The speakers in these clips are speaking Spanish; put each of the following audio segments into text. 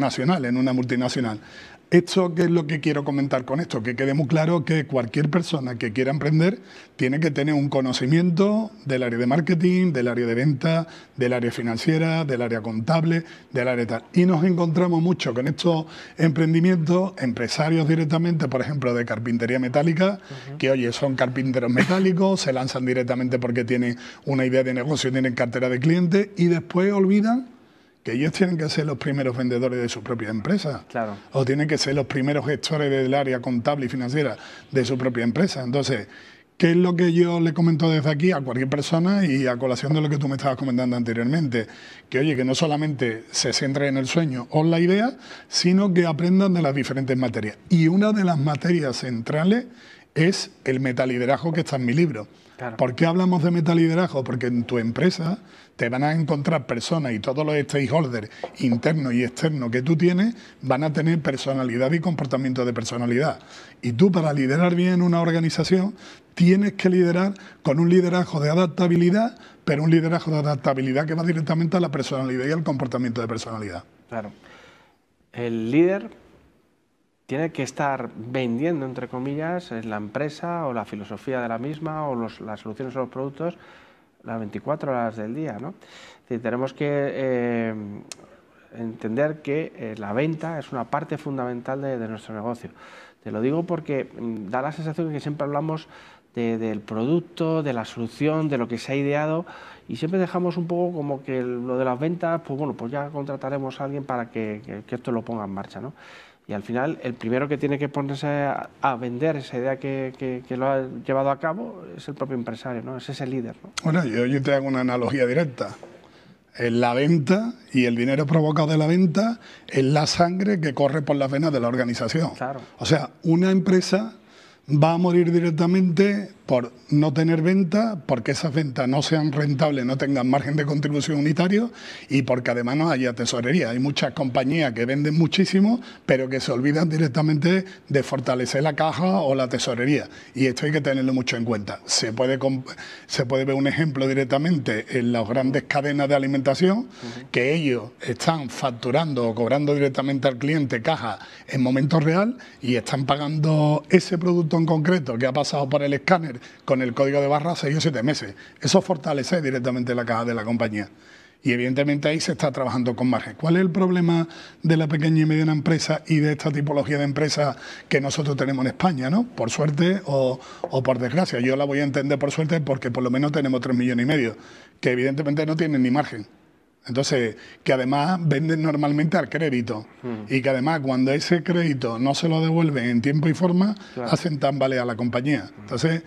transnacional, en una multinacional. ¿Esto qué es lo que quiero comentar con esto? Que quede muy claro que cualquier persona que quiera emprender tiene que tener un conocimiento del área de marketing, del área de venta, del área financiera, del área contable, del área tal. Y nos encontramos mucho con estos emprendimientos, empresarios directamente, por ejemplo, de carpintería metálica, que oye, son carpinteros metálicos, se lanzan directamente porque tienen una idea de negocio, tienen cartera de clientes y después olvidan que ellos tienen que ser los primeros vendedores de su propia empresa. Claro. O tienen que ser los primeros gestores del área contable y financiera de su propia empresa. Entonces, ¿qué es lo que yo le comento desde aquí a cualquier persona y a colación de lo que tú me estabas comentando anteriormente? Que oye, que no solamente se centren en el sueño o en la idea, sino que aprendan de las diferentes materias. Y una de las materias centrales es el metaliderazgo que está en mi libro. Claro. ¿Por qué hablamos de metaliderazgo? Porque en tu empresa te van a encontrar personas y todos los stakeholders internos y externos que tú tienes van a tener personalidad y comportamiento de personalidad. Y tú, para liderar bien una organización, tienes que liderar con un liderazgo de adaptabilidad, pero un liderazgo de adaptabilidad que va directamente a la personalidad y al comportamiento de personalidad. Claro. El líder tiene que estar vendiendo, entre comillas, la empresa o la filosofía de la misma o las soluciones o los productos las 24 horas del día, ¿no? Es decir, tenemos que entender que la venta es una parte fundamental de nuestro negocio. Te lo digo porque da la sensación de que siempre hablamos del producto, de la solución, de lo que se ha ideado y siempre dejamos un poco como que lo de las ventas, pues bueno, pues ya contrataremos a alguien para que esto lo ponga en marcha, ¿no? Y al final, el primero que tiene que ponerse a vender esa idea que lo ha llevado a cabo es el propio empresario, ¿no? Es ese líder, ¿no? Bueno, yo te hago una analogía directa. En la venta y el dinero provocado de la venta es la sangre que corre por las venas de la organización. Claro. O sea, una empresa va a morir directamente por no tener venta, porque esas ventas no sean rentables, no tengan margen de contribución unitario y porque además no haya tesorería. Hay muchas compañías que venden muchísimo, pero que se olvidan directamente de fortalecer la caja o la tesorería. Y esto hay que tenerlo mucho en cuenta. Se puede ver un ejemplo directamente en las grandes cadenas de alimentación, que ellos están facturando o cobrando directamente al cliente caja en momento real y están pagando ese producto en concreto que ha pasado por el escáner con el código de barra 6 o 7 meses. Eso fortalece directamente la caja de la compañía. Y evidentemente ahí se está trabajando con margen. ¿Cuál es el problema de la pequeña y mediana empresa y de esta tipología de empresas que nosotros tenemos en España, ¿no? Por suerte o por desgracia. Yo la voy a entender por suerte porque por lo menos tenemos 3,5 millones, que evidentemente no tienen ni margen. Entonces, que además venden normalmente al crédito y que además cuando ese crédito no se lo devuelven en tiempo y forma, hacen tambalear a la compañía. Entonces,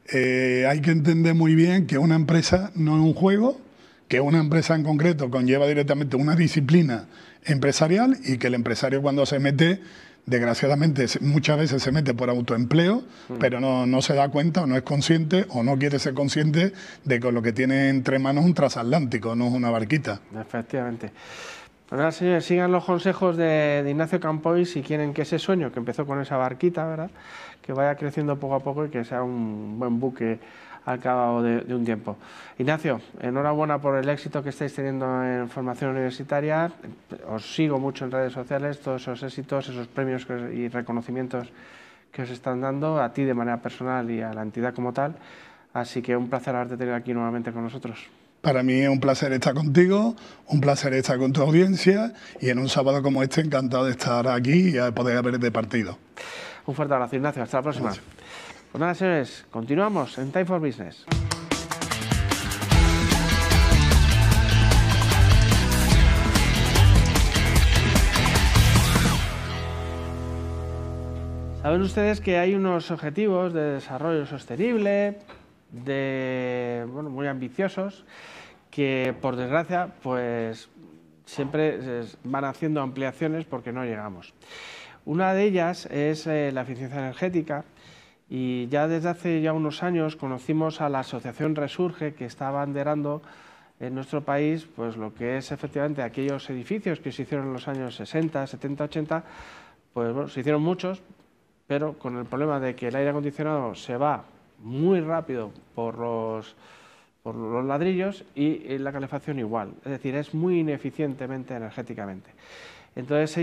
hay que entender muy bien que una empresa no es un juego, que una empresa en concreto conlleva directamente una disciplina empresarial y que el empresario cuando se mete, desgraciadamente muchas veces se mete por autoempleo, pero no se da cuenta o no es consciente o no quiere ser consciente de que lo que tiene entre manos es un transatlántico, no es una barquita. Efectivamente. Pues nada, señores, sigan los consejos de Ignacio Campoy si quieren que ese sueño que empezó con esa barquita, ¿verdad?, que vaya creciendo poco a poco y que sea un buen buque al cabo de un tiempo. Ignacio, enhorabuena por el éxito que estáis teniendo en formación universitaria. Os sigo mucho en redes sociales, todos esos éxitos, esos premios y reconocimientos que os están dando, a ti de manera personal y a la entidad como tal. Así que un placer haberte tenido aquí nuevamente con nosotros. Para mí es un placer estar contigo, un placer estar con tu audiencia y en un sábado como este encantado de estar aquí y de poder haber partido. Un fuerte abrazo, Ignacio. Hasta la próxima. Gracias. Pues nada, señores, continuamos en Time for Business. Saben ustedes que hay unos objetivos de desarrollo sostenible, muy ambiciosos, que por desgracia pues siempre van haciendo ampliaciones porque no llegamos. Una de ellas es la eficiencia energética y ya desde hace ya unos años conocimos a la asociación Resurge, que está abanderando en nuestro país pues lo que es efectivamente aquellos edificios que se hicieron en los años 60, 70, 80, pues bueno, se hicieron muchos, pero con el problema de que el aire acondicionado se va muy rápido por los ladrillos y la calefacción igual, es decir, es muy ineficientemente energéticamente. Entonces